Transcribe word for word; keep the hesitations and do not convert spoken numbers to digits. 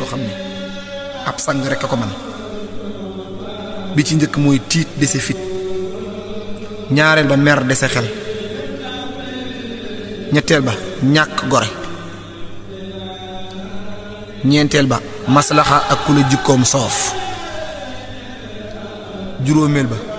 yoo xam ne ab sang rek a ko man bi ci njëkk mooy tiit dese fit ñaareel ba mer dese xel ñetteel ba ñàkk gore ñeenteel ba maslaxa ak ku la jikkoom soof juróomeel ba